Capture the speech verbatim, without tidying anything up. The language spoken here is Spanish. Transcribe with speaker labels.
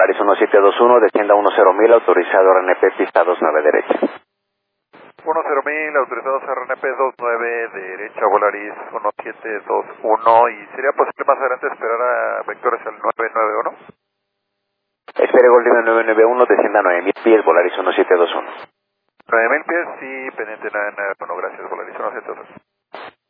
Speaker 1: Volaris uno siete dos uno, descienda uno cero mil, autorizado R N P, pista dos nueve derecha.
Speaker 2: uno cero mil, autorizados R N P dos nueve, derecha, Volaris uno siete dos uno, y sería posible más adelante esperar a vectores al nueve nueve uno.
Speaker 1: Espere Golden nueve nueve uno, descienda nueve mil pies, Volaris uno siete dos uno.
Speaker 2: nueve mil pies, sí, pendiente nueve nueve uno, gracias, Volaris.